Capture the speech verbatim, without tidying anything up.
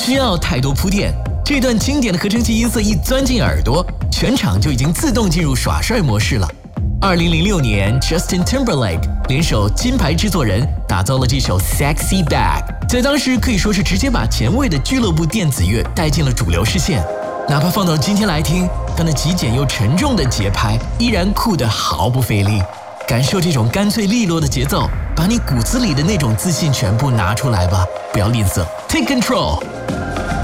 需要太多铺垫，这段经典的合成器音色一钻进耳朵，全场就已经自动进入耍帅模式了。二零零六年 ，Justin Timberlake 联手金牌制作人打造了这首 Sexy Back， 在当时可以说是直接把前卫的俱乐部电子乐带进了主流视线。哪怕放到今天来听，它那极简又沉重的节拍依然酷得毫不费力。感受这种干脆利落的节奏，把你骨子里的那种自信全部拿出来吧，不要吝啬 ，Take control。